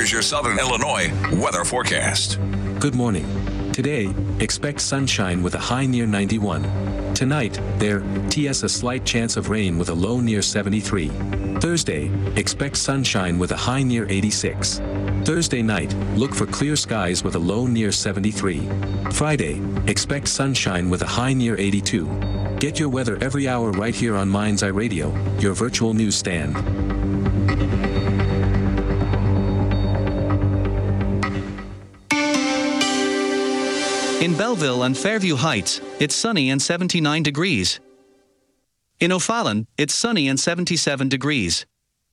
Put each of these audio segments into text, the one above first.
Here's your Southern Illinois weather forecast. Good morning. Today, expect sunshine with a high near 91. Tonight, a slight chance of rain with a low near 73. Thursday, expect sunshine with a high near 86. Thursday night, look for clear skies with a low near 73. Friday, expect sunshine with a high near 82. Get your weather every hour right here on Mind's Eye Radio, your virtual newsstand. In Belleville and Fairview Heights, it's sunny and 79 degrees. In O'Fallon, it's sunny and 77 degrees.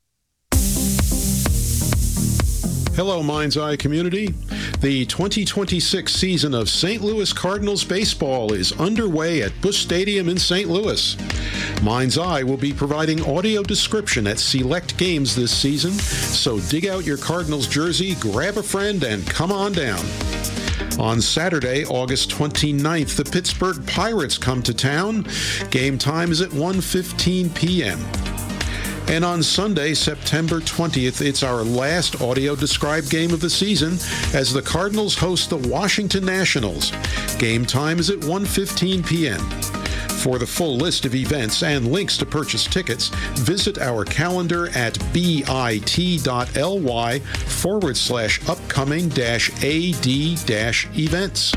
Hello, Mind's Eye community. The 2026 season of St. Louis Cardinals baseball is underway at Busch Stadium in St. Louis. Mind's Eye will be providing audio description at select games this season, so dig out your Cardinals jersey, grab a friend, and come on down. On Saturday, August 29th, the Pittsburgh Pirates come to town. Game time is at 1:15 p.m. And on Sunday, September 20th, it's our last audio-described game of the season as the Cardinals host the Washington Nationals. Game time is at 1:15 p.m. For the full list of events and links to purchase tickets, visit our calendar at bit.ly/upcoming-ad-events.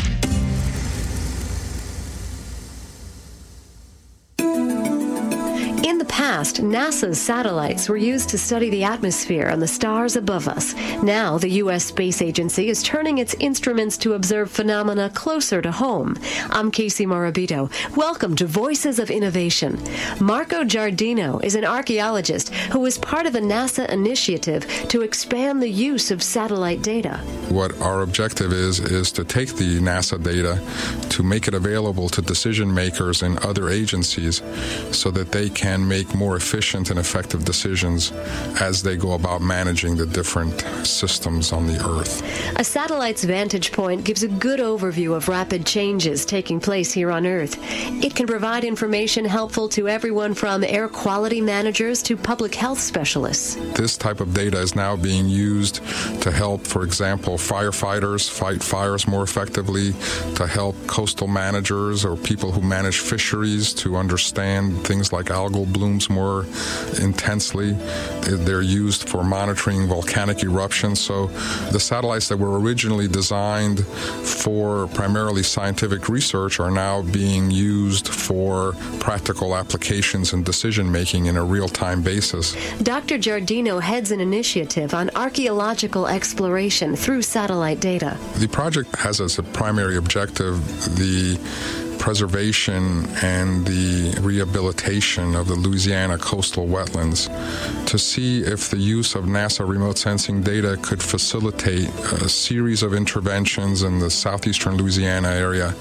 In the past, NASA's satellites were used to study the atmosphere and the stars above us. Now, the U.S. Space Agency is turning its instruments to observe phenomena closer to home. I'm Casey Morabito. Welcome to Voices of Innovation. Marco Giardino is an archaeologist who was part of a NASA initiative to expand the use of satellite data. What our objective is to take the NASA data to make it available to decision makers in other agencies so that they can make more efficient and effective decisions as they go about managing the different systems on the Earth. A satellite's vantage point gives a good overview of rapid changes taking place here on Earth. It can provide information helpful to everyone from air quality managers to public health specialists. This type of data is now being used to help, for example, firefighters fight fires more effectively, to help coastal managers or people who manage fisheries to understand things like algal blooms more intensely. They're used for monitoring volcanic eruptions. So the satellites that were originally designed for primarily scientific research are now being used for practical applications and decision-making in a real-time basis. Dr. Giardino heads an initiative on archaeological exploration through satellite data. The project has as a primary objective the preservation and the rehabilitation of the Louisiana coastal wetlands to see if the use of NASA remote sensing data could facilitate a series of interventions in the southeastern Louisiana area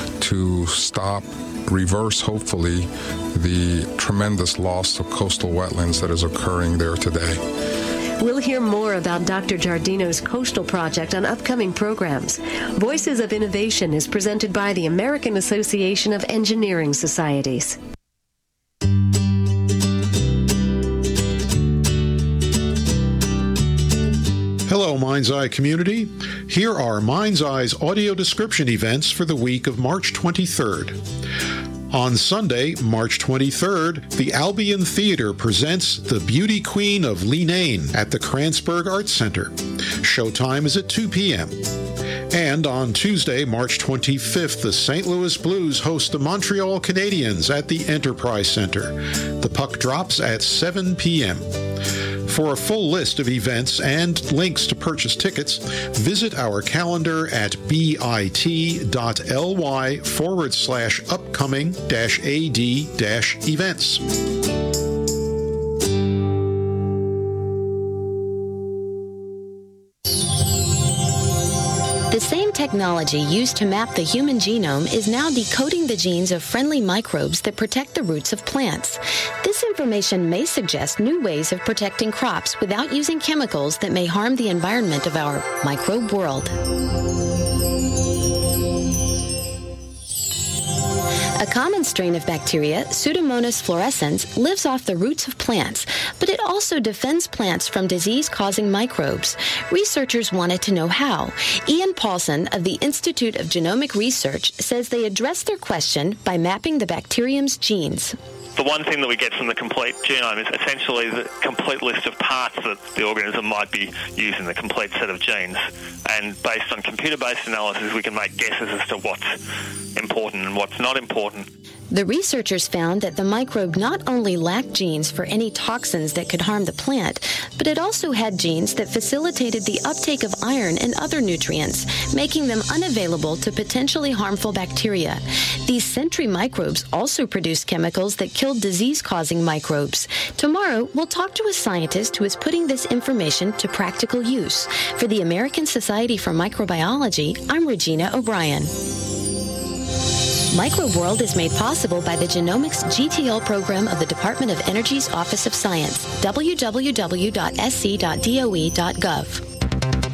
to stop, reverse, hopefully, the tremendous loss of coastal wetlands that is occurring there today. We'll hear more about Dr. Giardino's Coastal Project on upcoming programs. Voices of Innovation is presented by the American Association of Engineering Societies. Hello, Mind's Eye community. Here are Mind's Eye's audio description events for the week of March 23rd. On Sunday, March 23rd, the Albion Theater presents The Beauty Queen of Leenane at the Kranzberg Arts Center. Showtime is at 2 p.m. And on Tuesday, March 25th, the St. Louis Blues host the Montreal Canadiens at the Enterprise Center. The puck drops at 7 p.m. For a full list of events and links to purchase tickets, visit our calendar at bit.ly/upcoming-ad-events. The same technology used to map the human genome is now decoding the genes of friendly microbes that protect the roots of plants. This information may suggest new ways of protecting crops without using chemicals that may harm the environment of our microbe world. A A common strain of bacteria, Pseudomonas fluorescens, lives off the roots of plants, but it also defends plants from disease-causing microbes. Researchers wanted to know how. Ian Paulson of the Institute of Genomic Research says they addressed their question by mapping the bacterium's genes. The one thing that we get from the complete genome is essentially the complete list of parts that the organism might be using, the complete set of genes. And based on computer-based analysis, we can make guesses as to what's important and what's not important. The researchers found that the microbe not only lacked genes for any toxins that could harm the plant, but it also had genes that facilitated the uptake of iron and other nutrients, making them unavailable to potentially harmful bacteria. These sentry microbes also produce chemicals that kill disease-causing microbes. Tomorrow, we'll talk to a scientist who is putting this information to practical use. For the American Society for Microbiology, I'm Regina O'Brien. Microbe World is made possible by the Genomics GTL program of the Department of Energy's Office of Science, www.sc.doe.gov.